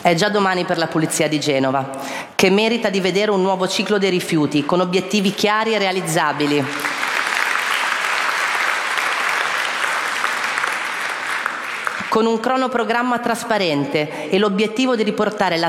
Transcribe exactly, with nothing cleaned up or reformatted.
È già domani per la Pulizia di Genova, che merita di vedere un nuovo ciclo dei rifiuti, con obiettivi chiari e realizzabili. Con un cronoprogramma trasparente e l'obiettivo di riportare la